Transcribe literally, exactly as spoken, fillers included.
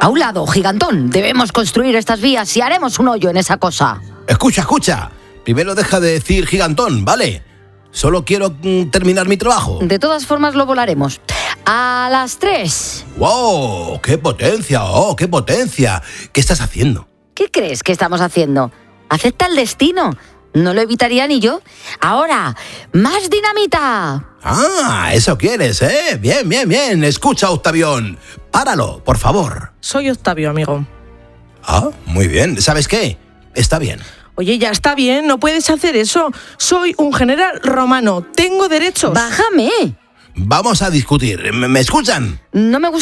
A un lado, gigantón. Debemos construir estas vías y haremos un hoyo en esa cosa. Escucha, escucha. Primero deja de decir gigantón, ¿vale? Solo quiero mm, terminar mi trabajo. De todas formas lo volaremos. A las tres. ¡Wow! ¡Qué potencia! ¡Oh, qué potencia! ¿Qué estás haciendo? ¿Qué crees que estamos haciendo? Acepta el destino. No lo evitaría ni yo. Ahora, más dinamita. Ah, eso quieres, ¿eh? Bien, bien, bien. Escucha, Octavión. Páralo, por favor. Soy Octavio, amigo. Ah, muy bien. ¿Sabes qué? Está bien. Oye, ya está bien, no puedes hacer eso. Soy un general romano, tengo derechos. Bájame. Vamos a discutir. ¿Me, me escuchan? No me gusta